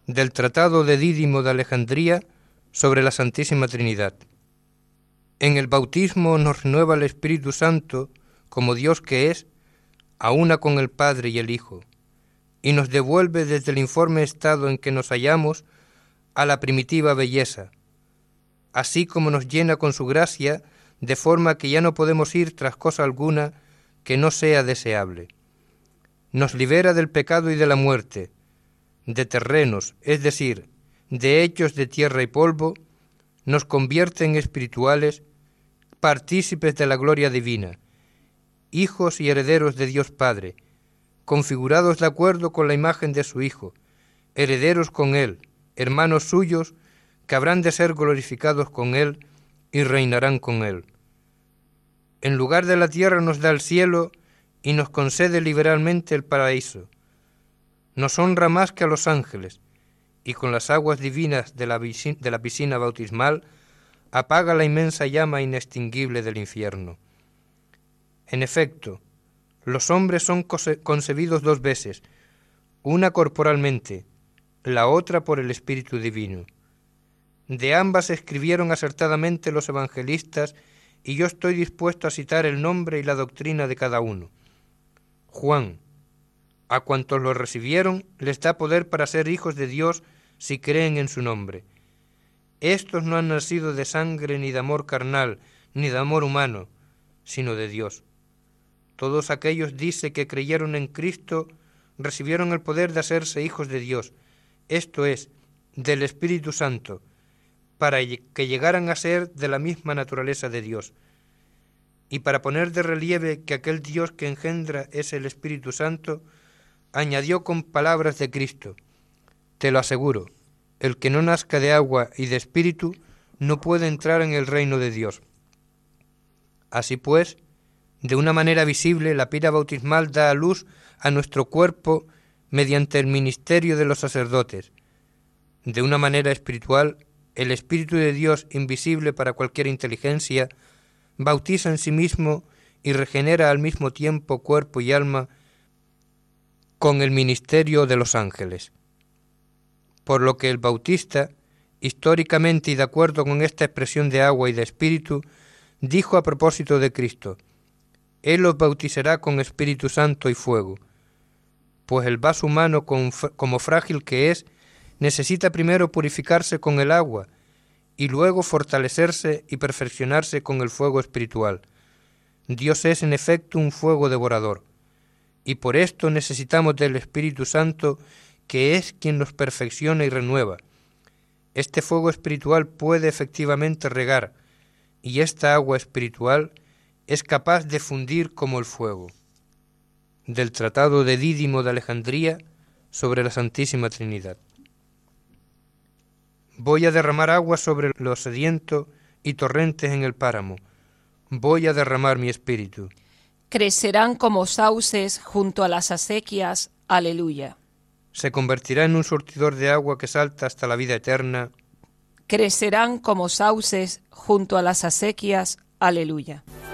del Tratado de Dídimo de Alejandría sobre la Santísima Trinidad. En el bautismo nos renueva el Espíritu Santo como Dios que es, a una con el Padre y el Hijo, y nos devuelve desde el informe estado en que nos hallamos a la primitiva belleza, así como nos llena con su gracia, de forma que ya no podemos ir tras cosa alguna que no sea deseable. Nos libera del pecado y de la muerte, de terrenos, es decir, de hechos de tierra y polvo, nos convierte en espirituales, partícipes de la gloria divina, hijos y herederos de Dios Padre, configurados de acuerdo con la imagen de su Hijo, herederos con Él, hermanos suyos, que habrán de ser glorificados con Él y reinarán con Él. En lugar de la tierra nos da el cielo y nos concede liberalmente el paraíso. Nos honra más que a los ángeles, y con las aguas divinas de la piscina bautismal apaga la inmensa llama inextinguible del infierno. En efecto, los hombres son concebidos dos veces, una corporalmente, la otra por el Espíritu Divino. De ambas escribieron acertadamente los evangelistas, y yo estoy dispuesto a citar el nombre y la doctrina de cada uno. Juan: a cuantos lo recibieron les da poder para ser hijos de Dios si creen en su nombre. Estos no han nacido de sangre ni de amor carnal, ni de amor humano, sino de Dios. Todos aquellos, dice, que creyeron en Cristo, recibieron el poder de hacerse hijos de Dios, esto es, del Espíritu Santo, para que llegaran a ser de la misma naturaleza de Dios. Y para poner de relieve que aquel Dios que engendra es el Espíritu Santo, añadió con palabras de Cristo: te lo aseguro, el que no nazca de agua y de espíritu no puede entrar en el reino de Dios. Así pues, de una manera visible, la pira bautismal da a luz a nuestro cuerpo mediante el ministerio de los sacerdotes. De una manera espiritual, el Espíritu de Dios, invisible para cualquier inteligencia, bautiza en sí mismo y regenera al mismo tiempo cuerpo y alma con el ministerio de los ángeles. Por lo que el bautista, históricamente y de acuerdo con esta expresión de agua y de espíritu, dijo a propósito de Cristo: Él los bautizará con Espíritu Santo y fuego, pues el vaso humano, como frágil que es, necesita primero purificarse con el agua y luego fortalecerse y perfeccionarse con el fuego espiritual. Dios es en efecto un fuego devorador, y por esto necesitamos del Espíritu Santo, que es quien nos perfecciona y renueva. Este fuego espiritual puede efectivamente regar, y esta agua espiritual es capaz de fundir como el fuego. Del Tratado de Dídimo de Alejandría sobre la Santísima Trinidad. Voy a derramar agua sobre lo sediento y torrentes en el páramo. Voy a derramar mi espíritu. Crecerán como sauces junto a las acequias. Aleluya. Se convertirá en un surtidor de agua que salta hasta la vida eterna. Crecerán como sauces junto a las acequias. Aleluya.